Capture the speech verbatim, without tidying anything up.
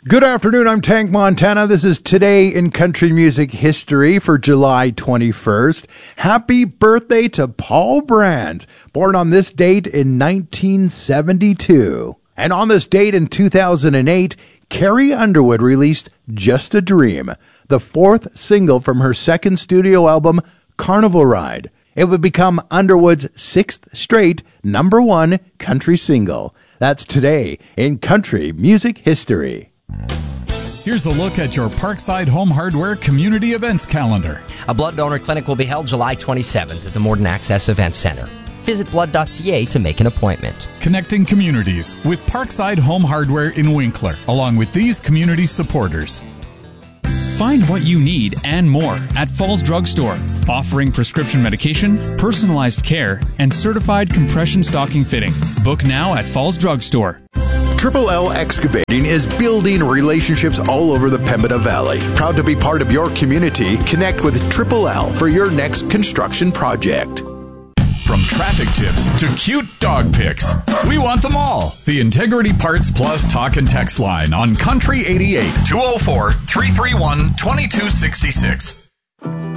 Good afternoon, I'm Tank Montana. This is Today in Country Music History for July twenty-first. Happy birthday to Paul Brandt, born on this date in nineteen seventy-two. And on this date in two thousand eight, Carrie Underwood released Just a Dream, the fourth single from her second studio album, Carnival Ride. It would become Underwood's sixth straight number one country single. That's Today in Country Music History. Here's a look at your Parkside Home Hardware Community Events calendar. A blood donor clinic will be held July twenty-seventh at the Morden Access Event Center. Visit blood dot c a to make an appointment. Connecting communities with Parkside Home Hardware in Winkler, along with these community supporters. Find what you need and more at Falls Drug Store, offering prescription medication, personalized care, and certified compression stocking fitting. Book now at Falls Drug Store. Triple L Excavating is building relationships all over the Pembina Valley. Proud to be part of your community, connect with Triple L for your next construction project. From traffic tips to cute dog pics, we want them all. The Integrity Parts Plus talk and text line on Country eighty-eight, two oh four, three three one, two two six six.